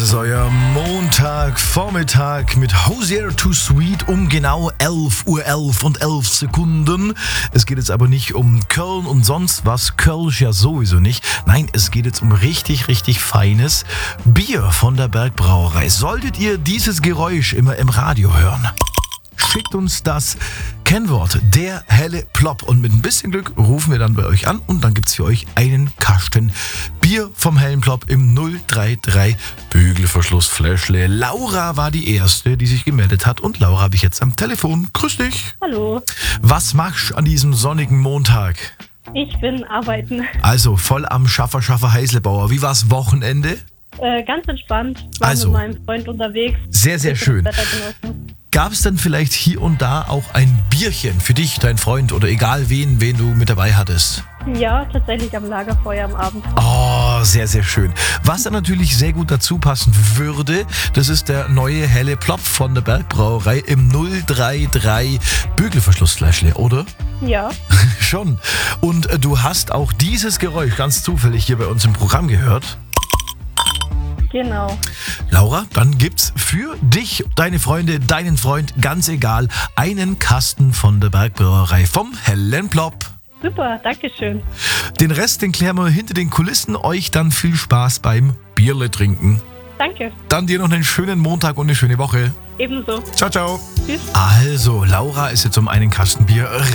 Das ist euer Montagvormittag mit Hosier to Sweet um genau 11:11 Uhr und 11 Sekunden. Es geht jetzt aber nicht um Köln und sonst was, Kölsch ja sowieso nicht. Nein, es geht jetzt um richtig, richtig feines Bier von der Bergbrauerei. Solltet ihr dieses Geräusch immer im Radio hören, schickt uns das Kennwort, der helle Plop. Und mit ein bisschen Glück rufen wir dann bei euch an und dann gibt's für euch einen Kasten Bier vom hellen Plop im 033 Bügelverschlussfläschle. Laura war die Erste, die sich gemeldet hat. Und Laura habe ich jetzt am Telefon. Grüß dich. Hallo, Was machst du an diesem sonnigen Montag? ich bin arbeiten. Also voll am Schaffer Heislebauer. Wie war's Wochenende? Ganz entspannt. War Also. mit meinem Freund unterwegs. Sehr, sehr schön. Das Wetter genossen. Gab es dann vielleicht hier und da auch ein Bierchen für dich, dein Freund oder egal wen du mit dabei hattest? Ja, tatsächlich am Lagerfeuer am Abend. Oh, sehr, sehr schön. Was dann natürlich sehr gut dazu passen würde, das ist der neue helle Plop von der Bergbrauerei im 033 Bügelverschlussfläschle, oder? Ja, Schon. Und du hast auch dieses Geräusch ganz zufällig hier bei uns im Programm gehört. genau. Laura, dann gibt's für dich, deine Freunde, deinen Freund, ganz egal, einen Kasten von der Bergbrauerei vom hellen Plop. Super, dankeschön. Den Rest, den klären wir hinter den Kulissen. Euch dann viel Spaß beim Bierle trinken. Danke. Dann dir noch einen schönen Montag und eine schöne Woche. Ebenso. Ciao, ciao. Tschüss. Also, Laura ist jetzt um einen Kasten Bier